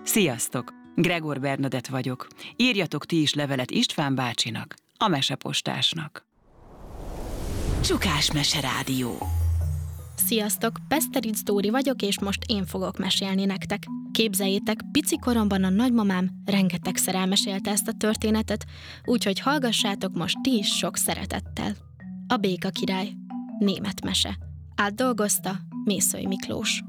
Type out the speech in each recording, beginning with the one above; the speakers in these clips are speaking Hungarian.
Sziasztok! Gregor Bernadett vagyok. Írjatok ti is levelet István bácsinak, a mesepostásnak. Csukás Meserádió. Sziasztok! Peszteric Dóri vagyok, és most én fogok mesélni nektek. Képzeljétek, pici koromban a nagymamám rengetegszer elmesélte ezt a történetet, úgyhogy hallgassátok most ti is sok szeretettel. A Béka király. Német mese. Átdolgozta Mészöly Miklós.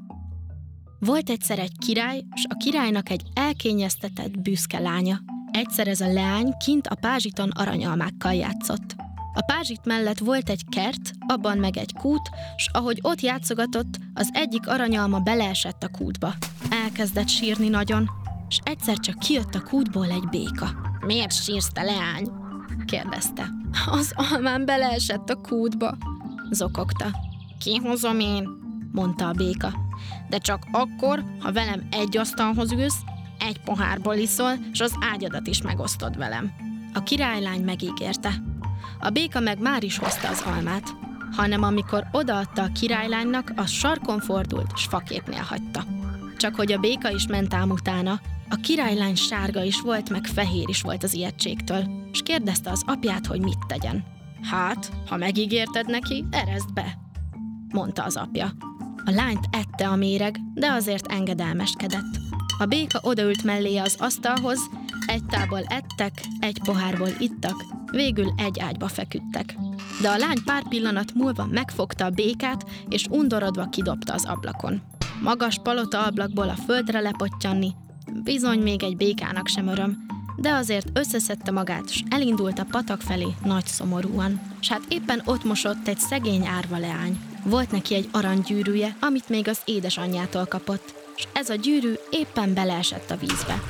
Volt egyszer egy király, s a királynak egy elkényeztetett, büszke lánya. Egyszer ez a leány kint a pázsiton aranyalmákkal játszott. A pázsit mellett volt egy kert, abban meg egy kút, s ahogy ott játszogatott, az egyik aranyalma beleesett a kútba. Elkezdett sírni nagyon, s egyszer csak kijött a kútból egy béka. "Miért sírsz, te leány?" kérdezte. "Az almám beleesett a kútba", zokogta. "Kihozom én", mondta a béka. "De csak akkor, ha velem egy asztalhoz ülsz, egy pohárból iszol, s az ágyadat is megosztod velem." A királylány megígérte. A béka meg már is hozta az almát, hanem amikor odaadta a királylánynak, az sarkon fordult, s faképnél hagyta. Csak hogy a béka is ment ám utána, a királylány sárga is volt, meg fehér is volt az ijegységtől, s kérdezte az apját, hogy mit tegyen. "Hát, ha megígérted neki, ereszd be", mondta az apja. A lányt ette a méreg, de azért engedelmeskedett. A béka odaült melléje az asztalhoz, egy tából ettek, egy pohárból ittak, végül egy ágyba feküdtek. De a lány pár pillanat múlva megfogta a békát, és undorodva kidobta az ablakon. Magas palota ablakból a földre lepottyanni, bizony még egy békának sem öröm, de azért összeszedte magát, s elindult a patak felé nagy szomorúan. S hát éppen ott mosott egy szegény árva leány. Volt neki egy aranygyűrűje, amit még az édesanyjától kapott, s ez a gyűrű éppen beleesett a vízbe.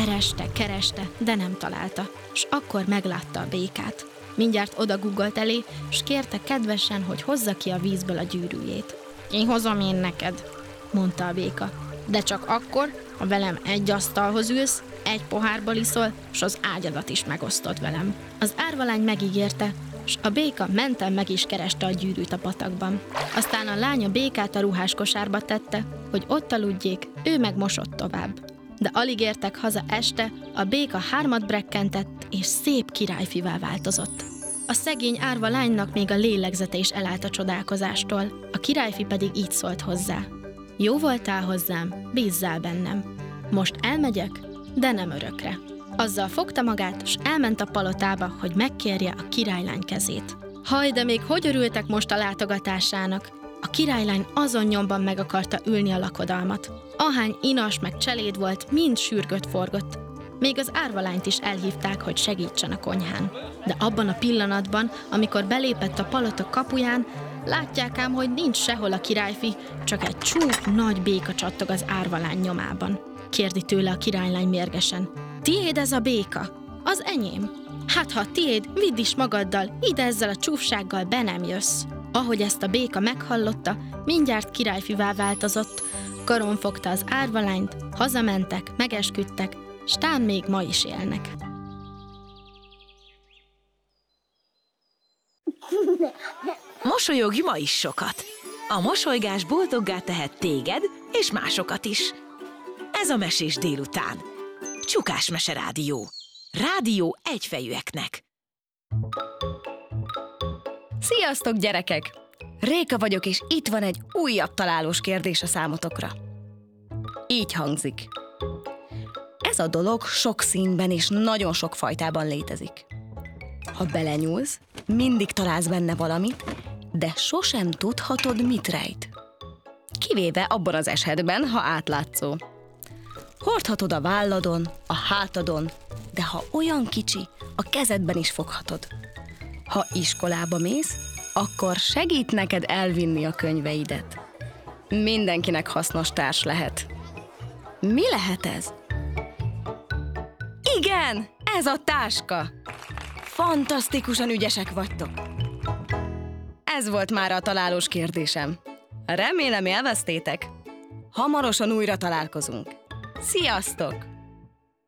Kereste, de nem találta, s akkor meglátta a békát. Mindjárt odaguggolt elé, s kérte kedvesen, hogy hozza ki a vízből a gyűrűjét. "Kihozom én neked", mondta a béka, "de csak akkor, ha velem egy asztalhoz ülsz, egy pohárból iszol, s az ágyadat is megosztod velem." Az árvalány megígérte, s a béka menten meg is kereste a gyűrűt a patakban. Aztán a lány a békát a ruháskosárba tette, hogy ott aludjék, ő meg mosott tovább. De alig értek haza este, a béka hármat brekkentett, és szép királyfivá változott. A szegény árva lánynak még a lélegzete is elállt a csodálkozástól, a királyfi pedig így szólt hozzá: "Jó voltál hozzám, bízzál bennem. Most elmegyek, de nem örökre." Azzal fogta magát, s elment a palotába, hogy megkérje a királylány kezét. Haj, de még hogy örültek most a látogatásának! A királylány azon nyomban meg akarta ülni a lakodalmat. Ahány inas meg cseléd volt, mind sürgött-forgott. Még az árvalányt is elhívták, hogy segítsen a konyhán. De abban a pillanatban, amikor belépett a palota kapuján, látják ám, hogy nincs sehol a királyfi, csak egy csúf nagy béka csattog az árvalány nyomában. Kérdi tőle a királylány mérgesen: "Tiéd ez a béka?" "Az enyém." "Hát ha tiéd, vidd is magaddal, ide ezzel a csúfsággal be nem jössz." Ahogy ezt a béka meghallotta, mindjárt királyfivá változott, karon fogta az árvalányt, hazamentek, megesküdtek, s tán még ma is élnek. Mosolyogj ma is sokat! A mosolygás boldoggá tehet téged és másokat is. Ez a Mesés délután. Csukás Meserádió. Rádió egyfejűeknek. Sziasztok, gyerekek! Réka vagyok, és itt van egy újabb találós kérdés a számotokra. Így hangzik. Ez a dolog sok színben és nagyon sok fajtában létezik. Ha belenyúlsz, mindig találsz benne valamit, de sosem tudhatod, mit rejt. Kivéve abban az esetben, ha átlátszó. Hordhatod a válladon, a hátadon, de ha olyan kicsi, a kezedben is foghatod. Ha iskolába mész, akkor segít neked elvinni a könyveidet. Mindenkinek hasznos társ lehet. Mi lehet ez? Igen, ez a táska! Fantasztikusan ügyesek vagytok! Ez volt már a találós kérdésem. Remélem élveztétek. Hamarosan újra találkozunk. Sziasztok!